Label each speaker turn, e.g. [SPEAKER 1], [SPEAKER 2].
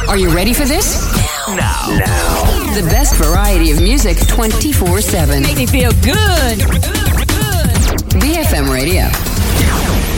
[SPEAKER 1] Are you ready for this? Now. The best variety of music 24/7.
[SPEAKER 2] Make me feel good.